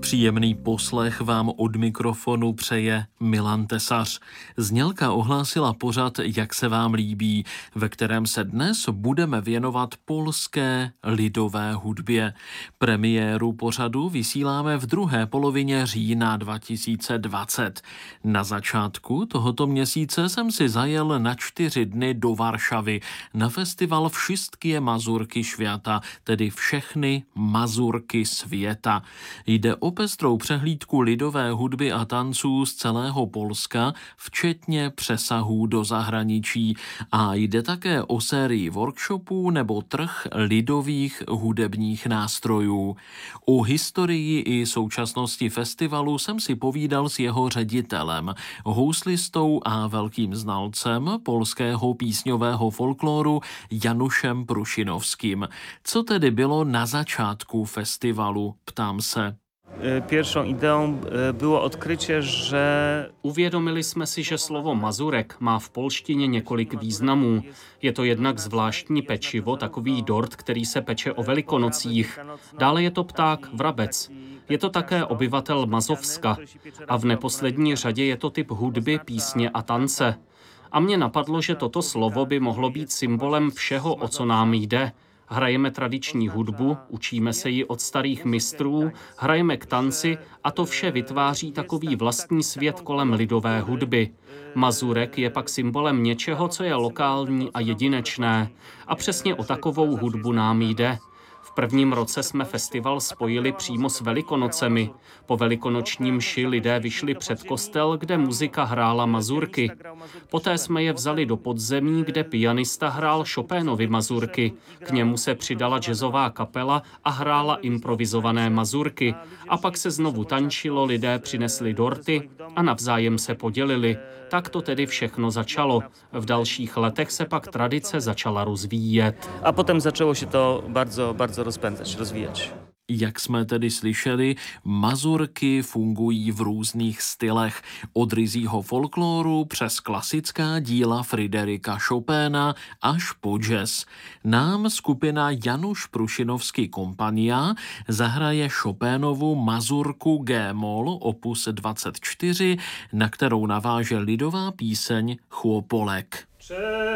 Příjemný poslech vám od mikrofonu přeje Milan Tesař. Znělka ohlásila pořad Jak se vám líbí, ve kterém se dnes budeme věnovat polské lidové hudbě. Premiéru pořadu vysíláme v druhé polovině října 2020. Na začátku tohoto měsíce jsem si zajel na 4 dny do Varšavy na festival Wszystkie Mazurky Świata, tedy všechny mazurky světa. Jde o pestrou přehlídku lidové hudby a tanců z celého Polska, včetně přesahů do zahraničí. A jde také o sérii workshopů nebo trh lidových hudebních nástrojů. O historii i současnosti festivalu jsem si povídal s jeho ředitelem, houslistou a velkým znalcem polského písňového folkloru Janušem Prušinovským. Co tedy bylo na začátku festivalu, ptám se. Pierwszą ideą było odkrycie, že... Uvědomili jsme si, že slovo mazurek má v polštině několik významů. Je to jednak zvláštní pečivo, takový dort, který se peče o Velikonocích. Dále je to pták vrabec. Je to také obyvatel Mazovska. A v neposlední řadě je to typ hudby, písně a tance. A mně napadlo, že toto slovo by mohlo být symbolem všeho, o co nám jde. Hrajeme tradiční hudbu, učíme se ji od starých mistrů, hrajeme k tanci a to vše vytváří takový vlastní svět kolem lidové hudby. Mazurek je pak symbolem něčeho, co je lokální a jedinečné. A přesně o takovou hudbu nám jde. V prvním roce jsme festival spojili přímo s Velikonocemi. Po velikonoční mši lidé vyšli před kostel, kde muzika hrála mazurky. Poté jsme je vzali do podzemí, kde pianista hrál Chopénovy mazurky. K němu se přidala jazzová kapela a hrála improvizované mazurky. A pak se znovu tančilo, lidé přinesli dorty a navzájem se podělili. Tak to tedy všechno začalo. V dalších letech se pak tradice začala rozvíjet. A potom začalo se to bardzo rozpędzać, rozvíjet. Jak jsme tedy slyšeli, mazurky fungují v různých stylech. Od ryzího folkloru přes klasická díla Fryderyka Chopina až po jazz. Nám skupina Januš Prušinovský Kompania zahraje Chopinovu mazurku G-moll opus 24, na kterou naváže lidová píseň Chłopolek.